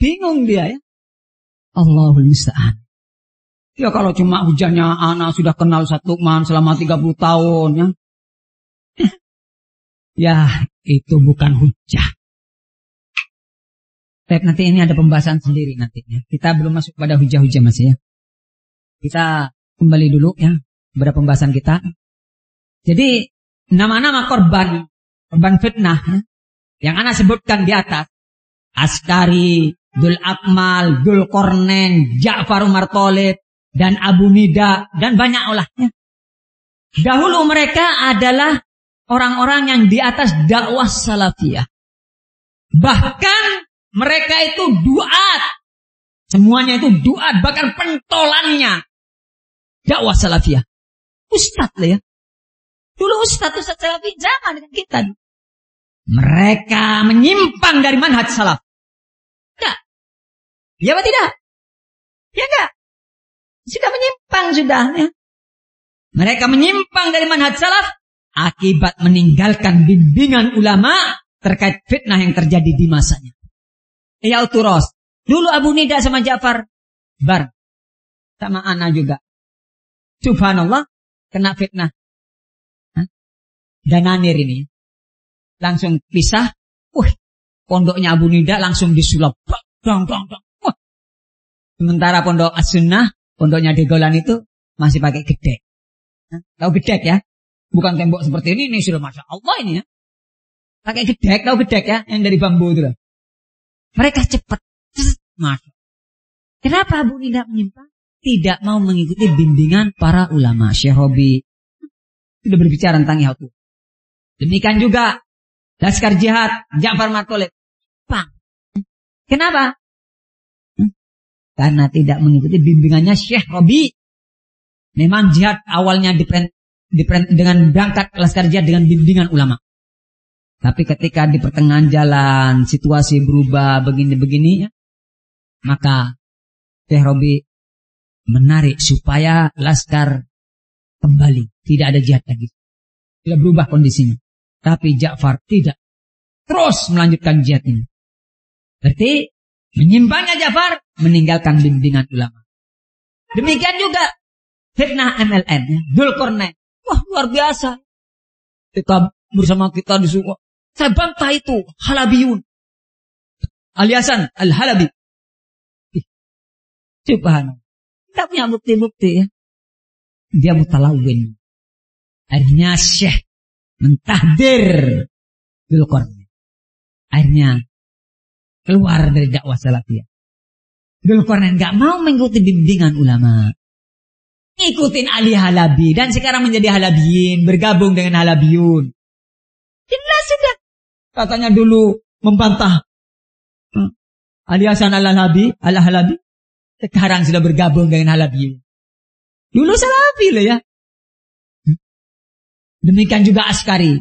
Bingung dia ya. Allahul musta'an. Ya kalau cuma hujannya anak sudah kenal Ustaz Lukman selama 30 tahun ya. Ya itu bukan hujah. Baik, nanti ini ada pembahasan sendiri nantinya. Kita belum masuk pada hujah-hujah masih ya. Kita kembali dulu ya pada pembahasan kita. Jadi nama-nama korban fitnah ya, yang anak sebutkan di atas, Askari, Dzul Akmal, Dzul Qarnain, Ja'far Umar Thalib, dan Abu Nida, dan banyak olahnya. Dahulu mereka adalah orang-orang yang di atas dakwah salafiyah. Bahkan mereka itu duat. Semuanya itu duat, bahkan pentolannya dakwah salafiyah. Ustadz lah ya. Dulu Ustadz salafi zaman dengan kita. Mereka menyimpang dari manhaj salaf. Enggak. Ya apa tidak? Ya enggak. Sudah menyimpang sudah ya. Mereka menyimpang dari manhaj salaf akibat meninggalkan bimbingan ulama terkait fitnah yang terjadi di masanya. Ya uturos. Dulu Abu Nida sama Ja'far bar sama Ana juga. Subhanallah kena fitnah. Dananir ini langsung pisah. Pondoknya Abu Nida langsung disulap. Dong. Sementara pondok As-Sunnah, pondoknya Degolan itu masih pakai gedek. Tahu gedek ya? Bukan tembok seperti ini sudah Masya Allah ini ya. Pakai gedek, tahu gedek ya? Yang dari bambu itu loh. Mereka cepat. Masya. Kenapa Abu Nida menyimpang? Tidak mau mengikuti bimbingan para ulama. Syekh Robi sudah berbicara tentang itu. Demikian juga Laskar Jihad, Ja'far Umar Thalib. Kenapa? Karena tidak mengikuti bimbingannya Syekh Robi. Memang jihad awalnya dengan berangkat Laskar Jihad dengan bimbingan ulama. Tapi ketika di pertengahan jalan situasi berubah begini-begini, maka Syekh Robi menarik supaya Laskar kembali. Tidak ada jihad lagi. Tidak berubah kondisinya. Tapi Ja'far tidak. Terus melanjutkan jihad ini. Berarti menyimpangnya Ja'far meninggalkan bimbingan ulama. Demikian juga fitnah MLN. Dzul Qarnain. Wah luar biasa. Kita bersama kita disuruh. Saya bantah itu. Halabiyun. Aliasan Al-Halabi. Subhanallah. Tidak punya bukti-bukti ya. Dia mutalawin. Akhirnya Syekh mentahdir Dzul Qarnain. Akhirnya keluar dari dakwah salafiyah. Dzul Qarnain gak mau mengikuti bimbingan ulama. Ikutin Ali Halabi. Dan sekarang menjadi Halabiyin. Bergabung dengan Halabiyun. Jelas sudah. Katanya dulu membantah Ali Hasan Al-Halabi. Sekarang sudah bergabung dengan Halabiyun. Dulu Salafi loh ya. Demikian juga Askari.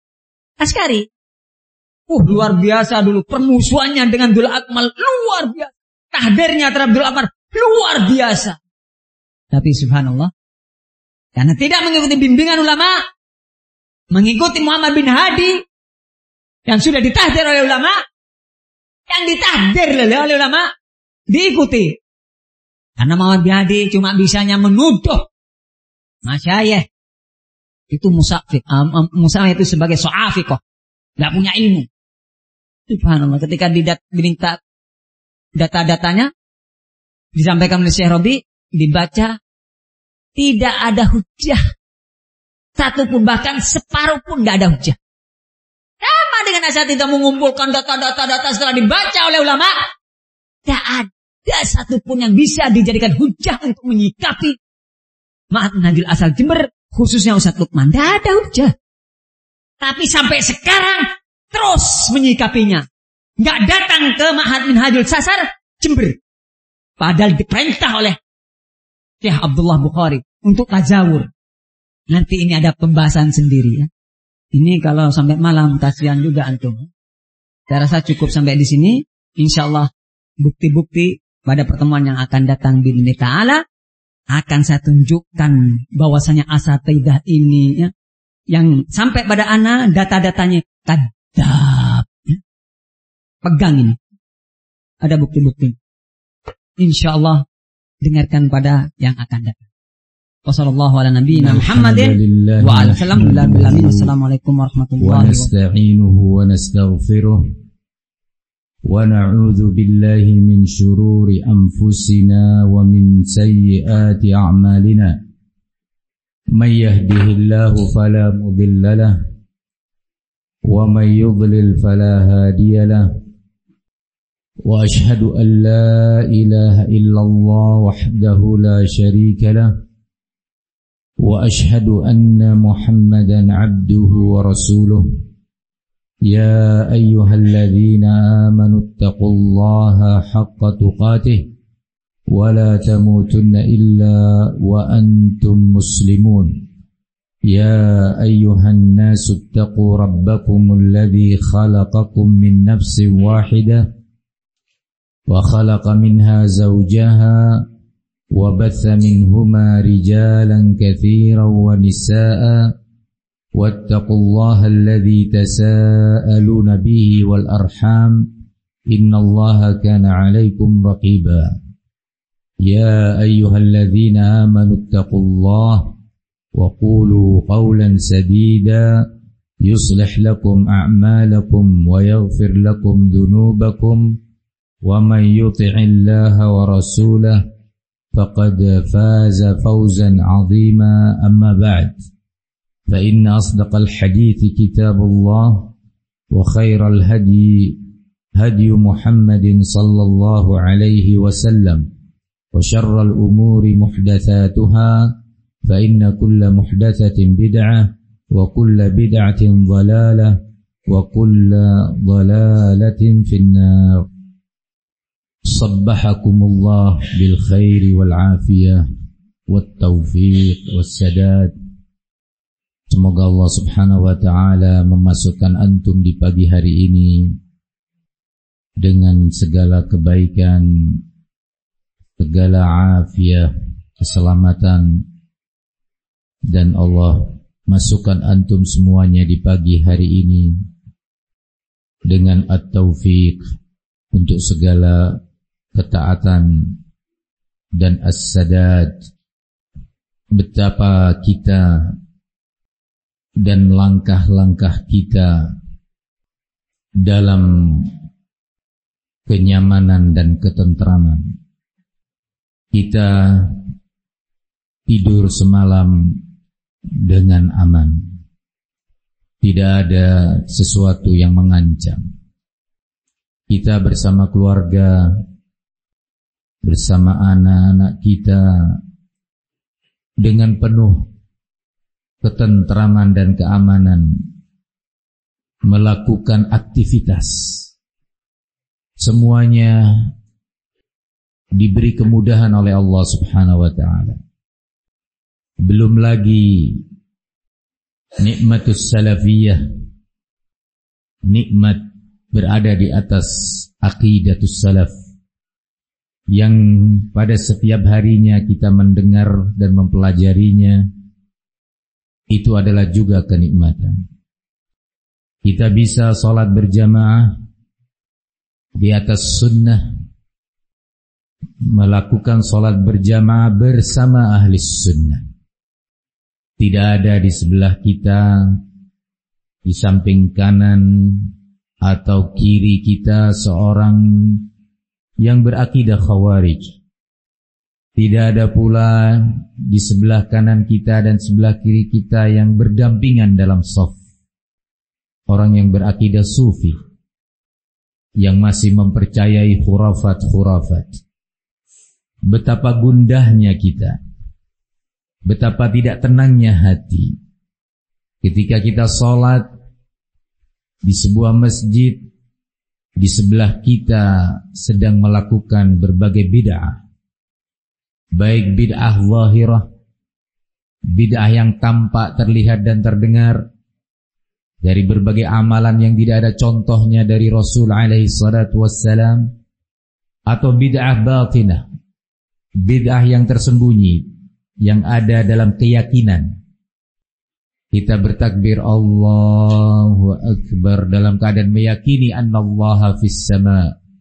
Luar biasa dulu. Permusuhannya dengan Dzul Akmal. Luar biasa. Tahdirnya terhadap Dzul Akmal. Luar biasa. Tapi subhanallah. Karena tidak mengikuti bimbingan ulama. Mengikuti Muhammad bin Hadi. Yang sudah ditahdir oleh ulama. Yang ditahdir oleh ulama. Diikuti. Karena Muhammad bin Hadi cuma bisanya menuduh. Masyayikh. Itu musafik. Musafik itu sebagai so'afiqah. Tidak punya ilmu. Subhanallah. Ketika diminta data-datanya. Disampaikan oleh Syekh Robi. Dibaca. Tidak ada hujah. Satu pun bahkan separuh pun tidak ada hujah. Sama dengan asatidz mengumpulkan data-data setelah dibaca oleh ulama. Tidak ada satu pun yang bisa dijadikan hujah untuk menyikapi Ma'had Minhajul Asal Jember. Khususnya Ustaz Lukman. Tidak ada hujah. Tapi sampai sekarang terus menyikapinya. Nggak datang ke Ma'had Minhajul Sasar Jember. Padahal diperintah oleh Syekh Abdullah Bukhari untuk tajawur. Nanti ini ada pembahasan sendiri ya. Ini kalau sampai malam kasihan juga antum. Saya rasa cukup sampai di sini. Insyaallah bukti-bukti pada pertemuan yang akan datang bi'idznillah ta'ala akan saya tunjukkan bahwasanya asatidzah ini ya, yang sampai pada ana data-datanya kadzab. Ya. Pegang ini. ada bukti-bukti. Insyaallah dengarkan pada yang akan datang. Wassallallahu ala nabiyyina Muhammadin wa ala alihi wasallam. Warahmatullahi wabarakatuh. Wa nastaghfiruh wa na'udzu billahi min shururi anfusina wa min sayyiati a'malina. May yahdihillahu fala mudilla lahu wa may yudlil fala hadiya lahu. Wa ashhadu an la ilaha illallah wahdahu la syarika lahu wa ashhadu anna Muhammadan abduhu wa rasuluh. Ya ayyuhalladzina amanu taqullaha haqqa tuqatih wa la tamutunna illa wa antum muslimun. Ya ayyuhan nasu taqu rabbakumul ladzi khalaqakum min nafsin wahidah wa khalaqa minha zawjaha وبث منهما رجالا كثيرا ونساء واتقوا الله الذي تساءلون به والأرحام إن الله كان عليكم رقيبا. يا أيها الذين آمنوا اتقوا الله وقولوا قولا سديدا يصلح لكم أعمالكم ويغفر لكم ذنوبكم ومن يطع الله ورسوله فقد فاز فوزا عظيما. أما بعد فإن أصدق الحديث كتاب الله وخير الهدي هدي محمد صلى الله عليه وسلم وشر الأمور محدثاتها فإن كل محدثة بدعة وكل بدعة ضلالة وكل ضلالة في النار. Sabbahakumullah bil khairi wal afiyah wat taufiq was sadad. Semoga Allah Subhanahu wa taala memasukkan antum di pagi hari ini dengan segala kebaikan, segala afiah, keselamatan, dan Allah masukkan antum semuanya di pagi hari ini dengan at-taufiq untuk segala ketaatan dan as-sadad. Betapa kita dan langkah-langkah kita dalam kenyamanan dan ketentraman. Kita tidur semalam dengan aman. Tidak ada sesuatu yang mengancam. Kita bersama keluarga, bersama anak-anak kita dengan penuh ketentraman dan keamanan melakukan aktivitas. Semuanya diberi kemudahan oleh Allah Subhanahu wa taala. Belum lagi nikmatus salafiyah, nikmat berada di atas aqidatus salaf, yang pada setiap harinya kita mendengar dan mempelajarinya. Itu adalah juga kenikmatan. Kita bisa sholat berjamaah di atas sunnah, melakukan sholat berjamaah bersama ahli sunnah. Tidak ada di sebelah kita, di samping kanan atau kiri kita seorang yang berakidah khawarij. Tidak ada pula di sebelah kanan kita dan sebelah kiri kita yang berdampingan dalam shaf orang yang berakidah sufi, yang masih mempercayai khurafat-khurafat. Betapa gundahnya kita, betapa tidak tenangnya hati ketika kita sholat di sebuah masjid, di sebelah kita sedang melakukan berbagai bid'ah, baik bid'ah zahirah, bid'ah yang tampak, terlihat dan terdengar, dari berbagai amalan yang tidak ada contohnya dari Rasul alaihi salatu wassalam, atau bid'ah batinah, bid'ah yang tersembunyi, yang ada dalam keyakinan. Kita bertakbir Allahu Akbar dalam keadaan meyakini annallaha fis sama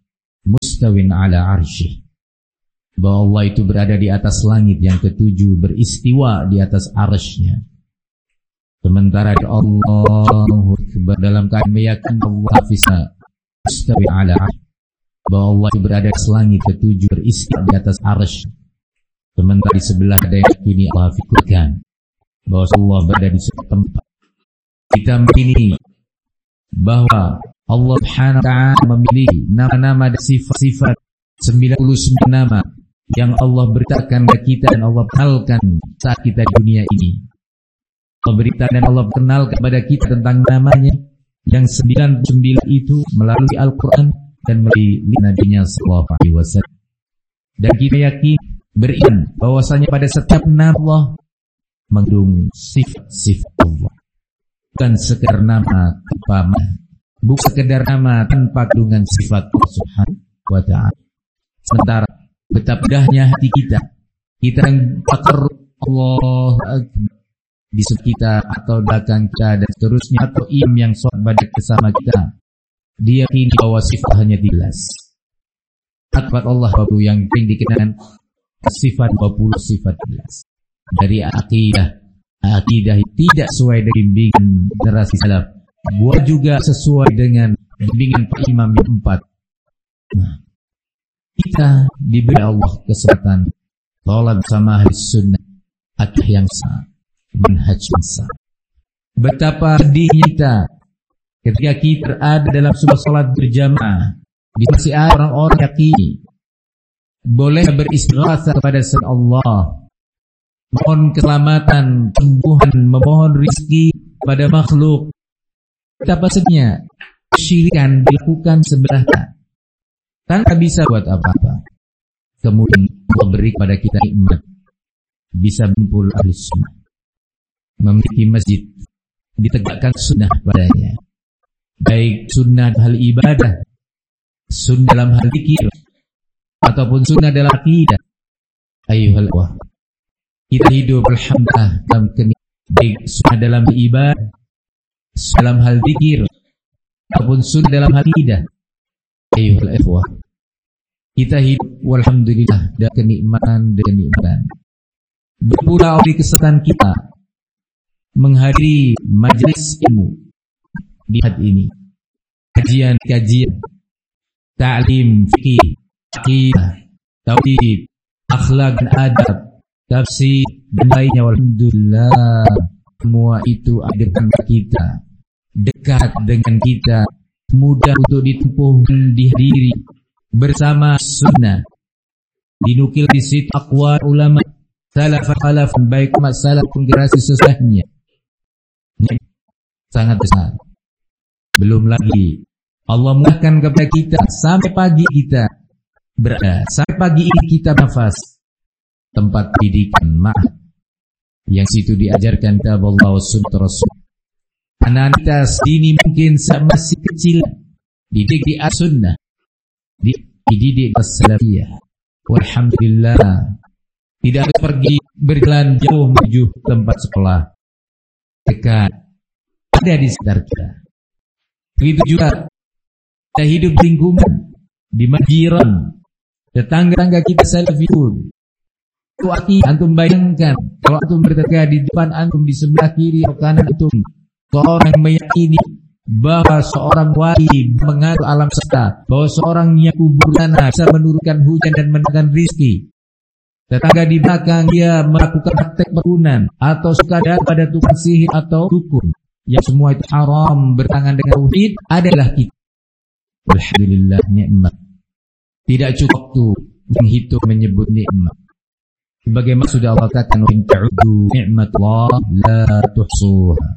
mustawin ala arsyih. Bahwa Allah itu berada di atas langit yang ketujuh, beristiwa di atas arsy-Nya. Sementara Allah dalam keadaan meyakini Allah bisa mustawin ala arsyih, bahwa Allah itu berada di langit ketujuh, beristiwa di atas arsy. Sementara di sebelah ada yang yakini Allah fikirkan bahwa Allah berada di suatu tempat. Kita meyakini bahwa Allah Subhanahu wa ta'ala memiliki nama-nama dan sifat-sifat 99 nama yang Allah beritakan kepada kita dan Allah kenalkan saat kita di dunia ini. Allah beritakan dan Allah kenal kepada kita tentang namanya yang 99 itu melalui Al-Quran dan melalui Nabi-Nya sallallahu alaihi wasallam. Dan kita yakin beriman bahwasanya pada setiap nama Allah mengandung sifat-sifat Allah. Bukan sekedar nama tanpa makna, bukan sekedar nama tanpa kandungan sifat Allah Subhanahu wa ta'ala. Sementara betapa mudahnya hati kita yang takar Allah Akbar di sebelah kita atau belakang kita dan seterusnya, atau imam yang sholat pada bersama kita, dia kini bahwa sifat hanya 13. Sifat Allah baru yang sering dikenal sifat 20, sifat 11. Dari akidah tidak sesuai dengan bimbingan generasi salaf, buat juga sesuai dengan bimbingan imam yang 4. Nah, kita diberi Allah kesempatan sholat sama ahli sunnah, akidah yang sah, manhaj yang sah. Betapa sedihnya kita ketika kita ada dalam sebuah sholat berjamaah, di masih ada orang-orang yakini boleh beristighatsah kepada selain Allah, mohon keselamatan, kesembuhan, memohon rezeki pada makhluk. Betapa sedihnya kesyirikan dilakukan sebelah tanpa bisa buat apa-apa. Kemudian Allah beri kepada kita nikmat bisa berkumpul ahli sunnah, memiliki masjid, ditegakkan sunnah padanya, baik sunnah hal ibadah, sunnah dalam hal zikir, ataupun sunnah dalam akidah. Ayuhal wah, kita hidup alhamdulillah dalam kenikmatan, baik sunnah dalam ibadah, dalam hal zikir, ataupun sunnah dalam akidah. Ayuhal ikhwah, kita hidup walhamdulillah dan kenikmatan. Berpula oleh kesempatan kita menghadiri majelis ilmu di hari ini, kajian, ta'lim, fikih, aqidah, tauhid, akhlak dan adab, tafsir dan lainnya. Alhamdulillah, semua itu ada depan kita, dekat dengan kita, mudah untuk ditempuh dan dihadiri bersama sunnah. Dinukil di situ aqwal ulama salaf khalaf, baik masalah generasi sesudahnya, sangat besar. Belum lagi Allah mudahkan kepada kita sampai pagi kita berada, sampai pagi ini kita nafas, tempat pendidikan ma'had yang situ diajarkan kitab Allah wa sunnah Rasul. Anak kita sedini mungkin masih kecil dididik di as-sunnah, dididik as-salafiyah. Walhamdulillah, tidak harus pergi berjalan jauh menuju tempat sekolah, dekat, ada di sekitar kita. Begitu juga kita hidup di lingkungan, di jiran, tetangga-tangga kita salafiyun. Itu arti antum bayangkan kalau antum berada di depan antum, di sebelah kiri atau kanan antum, seorang yang meyakini bahwa seorang wali mengatur alam semesta, bahwa seorang yang kubur tanah bisa menurunkan hujan dan menurunkan rizki. Tetangga di belakang dia melakukan praktek perkunan atau suka pada tukang sihir atau dukun, yang semua itu haram bertangan dengan tauhid, adalah kita. Alhamdulillah, nikmat. Tidak cukup waktu menghitung menyebut nikmat. Sebagaimana sudah Allah katakan, in ta'uddu ni'matullah la tuhsuha.